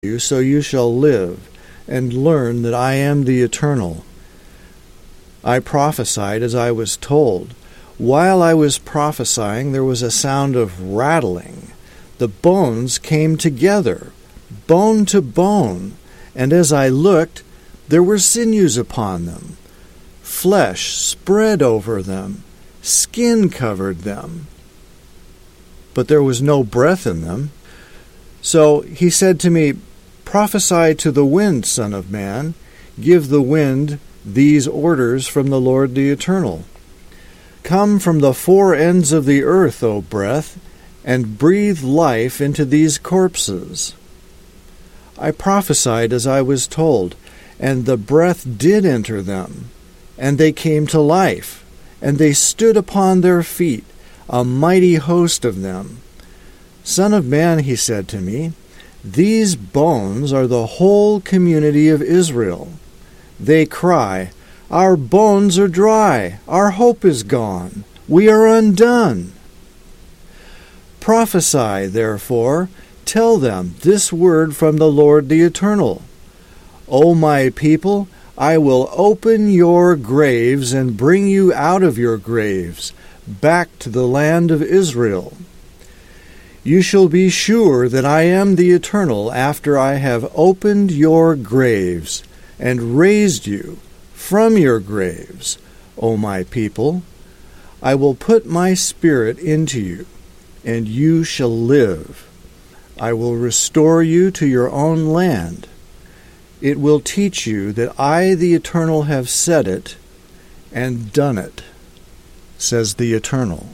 you, so you shall live, and learn that I am the Eternal. I prophesied as I was told. While I was prophesying, there was a sound of rattling. The bones came together, bone to bone, and as I looked, there were sinews upon them. Flesh spread over them, skin covered them, but there was no breath in them. So he said to me, Prophesy to the wind, Son of man. Give the wind these orders from the Lord the Eternal. Come from the four ends of the earth, O breath, and breathe life into these corpses. I prophesied as I was told, and the breath did enter them, and they came to life, and they stood upon their feet, a mighty host of them. Son of man, he said to me, these bones are the whole community of Israel. They cry, Our bones are dry, our hope is gone, we are undone. Prophesy, therefore, tell them this word from the Lord the Eternal. O my people, I will open your graves and bring you out of your graves, back to the land of Israel. You shall be sure that I am the Eternal after I have opened your graves and raised you from your graves, O my people. I will put my spirit into you, and you shall live. I will restore you to your own land. It will teach you that I, the Eternal, have said it and done it, says the Eternal.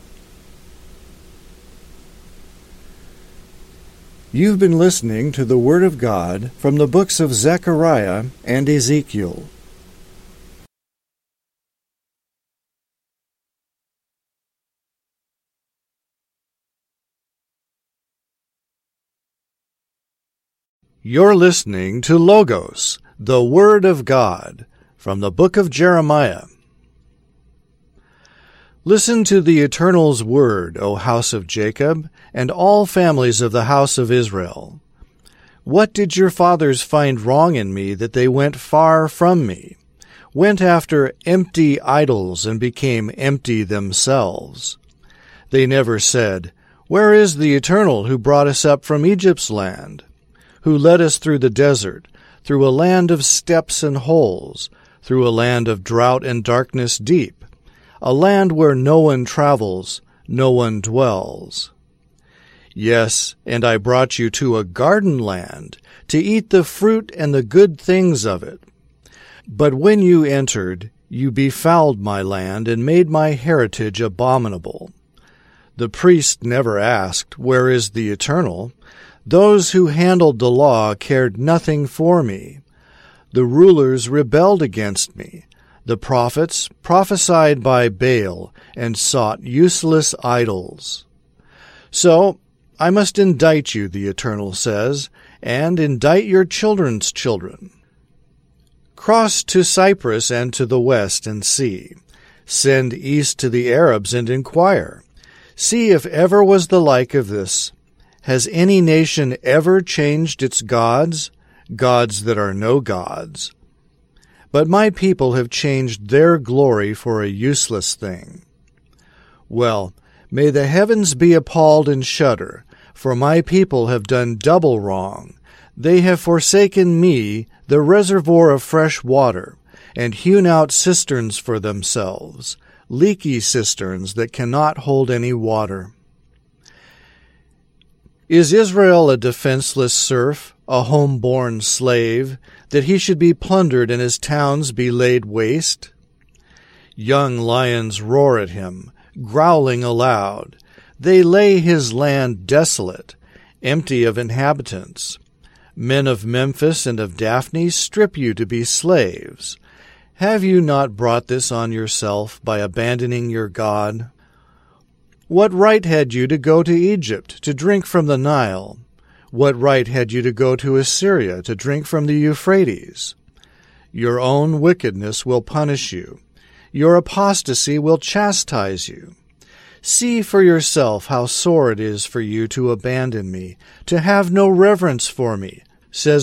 You've been listening to the Word of God from the books of Zechariah and Ezekiel. You're listening to Logos, the Word of God, from the book of Jeremiah. Listen to the Eternal's word, O house of Jacob, and all families of the house of Israel. What did your fathers find wrong in me that they went far from me, went after empty idols and became empty themselves? They never said, Where is the Eternal who brought us up from Egypt's land, who led us through the desert, through a land of steppes and holes, through a land of drought and darkness deep, a land where no one travels, no one dwells? Yes, and I brought you to a garden land, to eat the fruit and the good things of it. But when you entered, you befouled my land and made my heritage abominable. The priest never asked, Where is the Eternal? Those who handled the law cared nothing for me. The rulers rebelled against me. The prophets prophesied by Baal and sought useless idols. So I must indict you, the Eternal says, and indict your children's children. Cross to Cyprus and to the west and see. Send east to the Arabs and inquire. See if ever was the like of this. Has any nation ever changed its gods, gods that are no gods? But my people have changed their glory for a useless thing. Well, may the heavens be appalled and shudder, for my people have done double wrong. They have forsaken me, the reservoir of fresh water, and hewn out cisterns for themselves, leaky cisterns that cannot hold any water. Is Israel a defenseless serf, a home-born slave, that he should be plundered and his towns be laid waste? Young lions roar at him, growling aloud. They lay his land desolate, empty of inhabitants. Men of Memphis and of Daphne strip you to be slaves. Have you not brought this on yourself by abandoning your God? What right had you to go to Egypt, to drink from the Nile? What right had you to go to Assyria, to drink from the Euphrates? Your own wickedness will punish you. Your apostasy will chastise you. See for yourself how sore it is for you to abandon me, to have no reverence for me, says